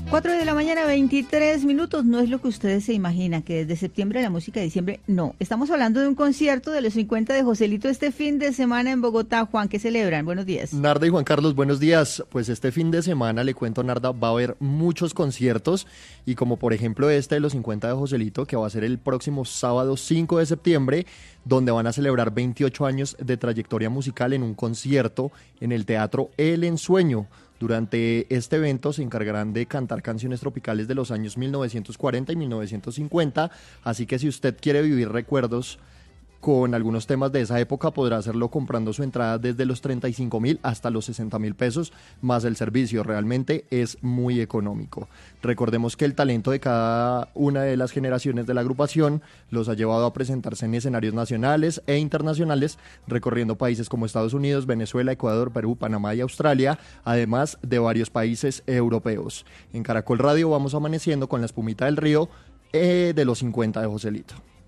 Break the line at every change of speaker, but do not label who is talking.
4 de la mañana, 23 minutos. No es lo que ustedes se imaginan, que desde septiembre la música de diciembre, no. Estamos hablando de un concierto de los 50 de Joselito este fin de semana en Bogotá. Juan, ¿qué celebran? Buenos días.
Narda y Juan Carlos, buenos días. Pues este fin de semana, le cuento, Narda, va a haber muchos conciertos y como por ejemplo este de los 50 de Joselito, que va a ser el próximo sábado 5 de septiembre, donde van a celebrar 28 años de trayectoria musical en un concierto en el Teatro El Ensueño. Durante este evento se encargarán de cantar canciones tropicales de los años 1940 y 1950, así que si usted quiere vivir recuerdos con algunos temas de esa época, podrá hacerlo comprando su entrada desde los 35.000 hasta los 60.000 pesos, más el servicio. Realmente es muy económico. Recordemos que el talento de cada una de las generaciones de la agrupación los ha llevado a presentarse en escenarios nacionales e internacionales, recorriendo países como Estados Unidos, Venezuela, Ecuador, Perú, Panamá y Australia, además de varios países europeos. En Caracol Radio vamos amaneciendo con la espumita del río de los 50 de Joselito.